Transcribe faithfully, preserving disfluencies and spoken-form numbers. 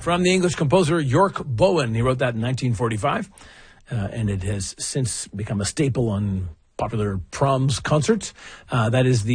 from the English composer York Bowen. He wrote that in nineteen forty-five, uh, and it has since become a staple on popular proms concerts. Uh, that is the